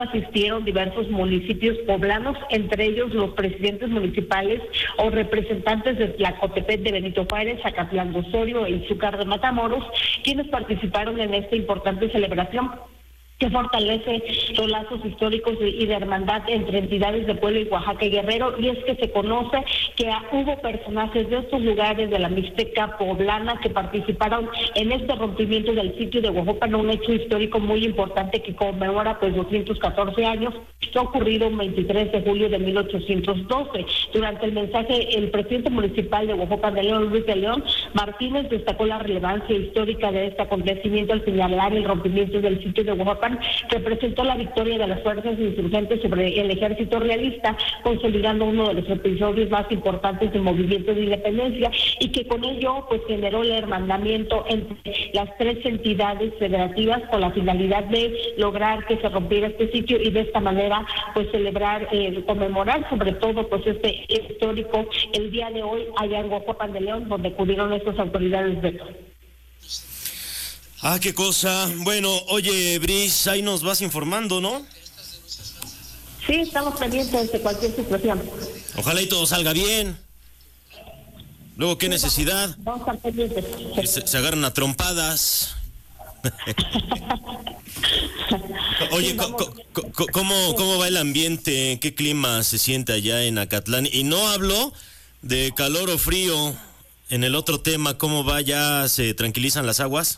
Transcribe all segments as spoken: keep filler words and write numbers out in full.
asistieron diversos municipios poblanos, entre ellos los presidentes municipales o representantes de Tlacotepec, de Benito Juárez, Zacatlán de Osorio e Izúcar de Matamoros, quienes participaron en esta importante celebración que fortalece los lazos históricos y de hermandad entre entidades de Puebla y Oaxaca y Guerrero, y es que se conoce que hubo personajes de estos lugares de la Mixteca poblana que participaron en este rompimiento del sitio de Huejopan, un hecho histórico muy importante que conmemora pues doscientos catorce años, que ha ocurrido el veintitrés de julio de mil ochocientos doce. Durante el mensaje, el presidente municipal de Huejopan de León, Luis de León Martínez, destacó la relevancia histórica de este acontecimiento al señalar el rompimiento del sitio de Huejopan representó la victoria de las fuerzas insurgentes sobre el ejército realista, consolidando uno de los episodios más importantes del movimiento de independencia, y que con ello pues generó el hermandamiento entre las tres entidades federativas con la finalidad de lograr que se rompiera este sitio y de esta manera pues celebrar, eh, conmemorar sobre todo pues este histórico el día de hoy allá en Huejopan de León, donde acudieron estas autoridades de Ah, qué cosa. Bueno, oye, Bris, ahí nos vas informando, ¿no? Sí, estamos pendientes de cualquier situación. Ojalá y todo salga bien. Luego, ¿qué sí, necesidad? Vamos a estar pendientes. Que se, se agarran a trompadas. Oye, sí, co- co- ¿cómo, ¿cómo va el ambiente? ¿Qué clima se siente allá en Acatlán? Y no hablo de calor o frío. En el otro tema, ¿cómo va? ¿Ya se tranquilizan las aguas?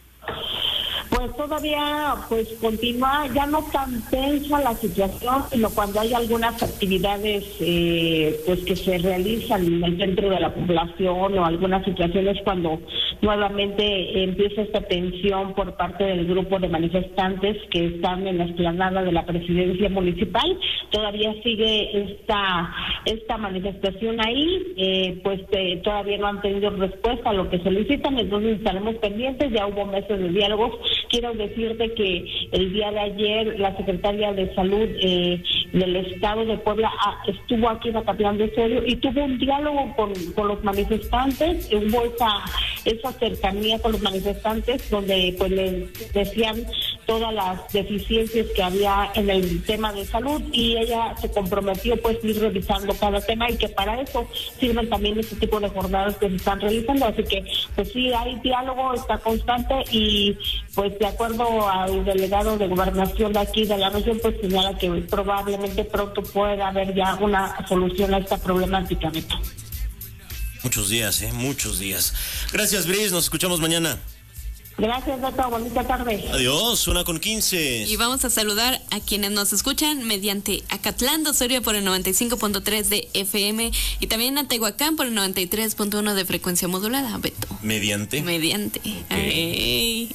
Pues todavía pues continúa, ya no tan tensa la situación, sino cuando hay algunas actividades eh, pues que se realizan en el centro de la población o algunas situaciones cuando nuevamente empieza esta tensión por parte del grupo de manifestantes que están en la explanada de la presidencia municipal. Todavía sigue esta esta manifestación ahí, eh, pues eh, todavía no han tenido respuesta a lo que solicitan, entonces estaremos pendientes. Ya hubo meses de diálogos. Quiero decirte que el día de ayer la secretaria de Salud eh, del Estado de Puebla ah, estuvo aquí en Zacatlán de Osorio y tuvo un diálogo con, con los manifestantes. Hubo esa esa cercanía con los manifestantes donde pues les decían todas las deficiencias que había en el tema de salud, y ella se comprometió pues ir revisando cada tema, y que para eso sirven también este tipo de jornadas que se están realizando. Así que pues sí, hay diálogo, está constante, y pues de acuerdo al delegado de gobernación de aquí de la región, pues señala que probablemente pronto pueda haber ya una solución a esta problemática, Beto. Muchos días, ¿eh? Muchos días. Gracias, Bris, nos escuchamos mañana. Gracias, Beto. Bonita tarde. Adiós, una con quince. Y vamos a saludar a quienes nos escuchan mediante Acatlán de Osorio por el noventa y cinco punto tres de F M y también a Tehuacán por el noventa y tres punto uno de frecuencia modulada, Beto. ¿Mediante? Mediante. Okay. Ay.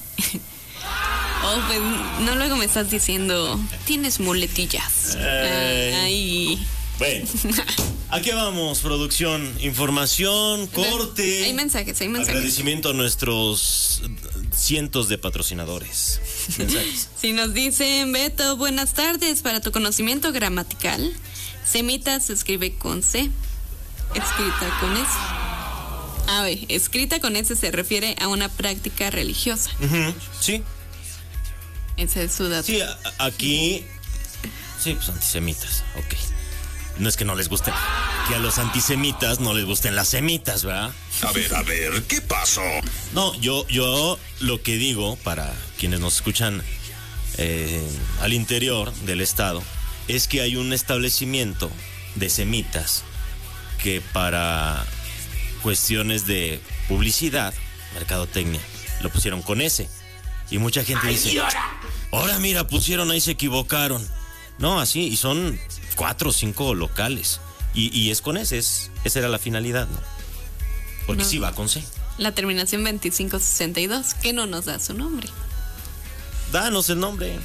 Oh, pues no, luego me estás diciendo, tienes muletillas. Ay. Ay. Bueno, aquí vamos, producción, información, corte. Hay mensajes, hay mensajes. Agradecimiento a nuestros cientos de patrocinadores. Mensajes. Si nos dicen, Beto, buenas tardes, para tu conocimiento gramatical, semita se escribe con C, escrita con S. A ver, escrita con S se refiere a una práctica religiosa. Uh-huh. Sí. Ese es su dato. Sí, a- aquí, sí, pues antisemitas, ok. No es que no les gusten, que a los antisemitas no les gusten las semitas, ¿verdad? A ver, a ver, ¿qué pasó? No, yo, yo lo que digo para quienes nos escuchan eh, al interior del estado es que hay un establecimiento de semitas que para cuestiones de publicidad, mercadotecnia, lo pusieron con S. Y mucha gente dice, ahora mira, pusieron ahí, se equivocaron. No, así, y son cuatro o cinco locales. Y, y es con ese, es, esa era la finalidad, ¿no? Porque No. sí va con C. La terminación veinticinco sesenta y dos, que no nos da su nombre. Danos el nombre.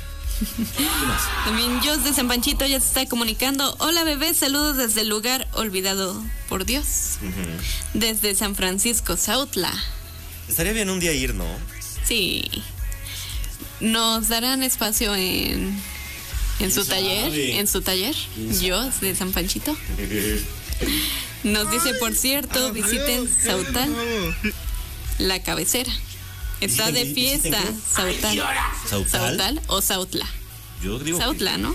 También Jos de San Panchito ya se está comunicando. Hola, bebé, saludos desde el lugar olvidado por Dios. Uh-huh. Desde San Francisco, Sautla. Estaría bien un día ir, ¿no? Sí. Nos darán espacio en... En su ¿Quién taller, sabe? en su taller, yo de San Panchito. Nos dice, por cierto, visiten Sautal, la cabecera. Está ¿Visiten- de visiten fiesta, qué? Sautal. ¿Sautal? Sautal o Sautla. Yo digo que- Sautla, ¿no?